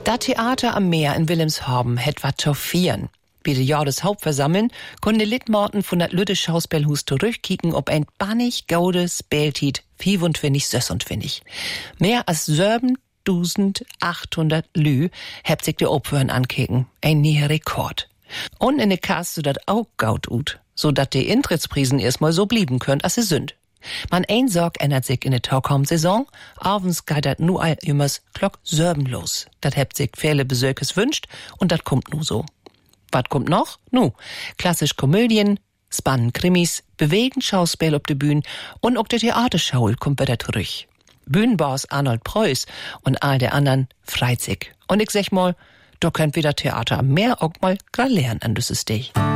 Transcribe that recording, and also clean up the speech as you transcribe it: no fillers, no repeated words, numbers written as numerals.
Das Theater am Meer in Wilhelmshaven het wat zu vieren. Bei der Jahreshauptversammlung konnten die Litmarten von dat Lütte Schauspielhus zurückkicken ob ein bannig gaudes Spieltit 25-26. Mehr als 7.800 Lü hebt sich die Opfern ankicken. Ein neuer Rekord. Und in der Cast so dat auch gaut ut, so dat die Eintrittsprisen erstmal so blieben könnt, als sie sind. Man ein Sorg ändert sich in der Talkhaum-Saison. Abends geht dat nu all jümmers Glock 7 los. Dat hebt sich viele Besökes wünscht und dat kommt nu so. Was kommt noch? Nu, klassisch Komödien, spannend Krimis, bewegend Schauspiel auf der Bühne und auch der Theaterschau kommt wieder zurück. Bühnenboss Arnold Preuß und all der anderen freut sich. Und ich sag mal, da könnt wieder Theater am Meer auch mal grad lernen an dieses Stich.